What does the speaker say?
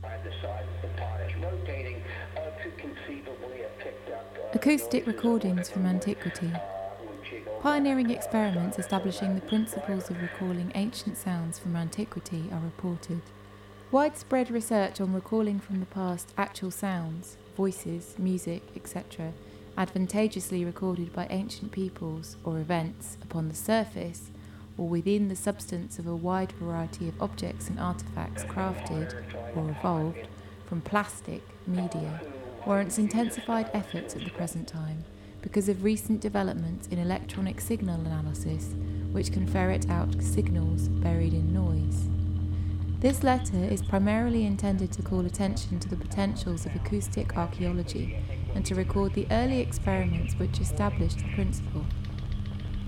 Acoustic recordings from antiquity. Pioneering experiments establishing the principles of recalling ancient sounds from antiquity are reported. Widespread research on recalling from the past actual sounds, voices, music, etc., advantageously recorded by ancient peoples or events upon the surface or within the substance of a wide variety of objects and artifacts crafted or evolved from plastic media warrants intensified efforts at the present time because of recent developments in electronic signal analysis which can ferret out signals buried in noise. This letter is primarily intended to call attention to the potentials of acoustic archaeology and to record the early experiments which established the principle.